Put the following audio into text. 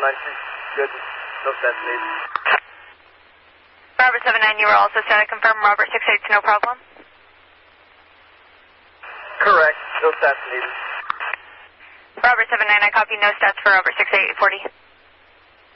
Good. No stats needed. Robert 79, you were also trying to confirm Robert 68, no problem? Correct. No stats needed. Robert 79, I copy no stats for Robert 6840.